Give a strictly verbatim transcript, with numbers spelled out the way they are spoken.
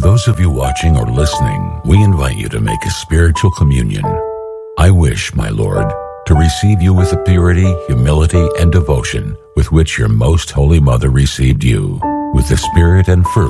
those of you watching or listening, we invite you to make a spiritual communion. I wish, my Lord, to receive you with the purity, humility, and devotion with which your most holy mother received you, with the spirit and fervor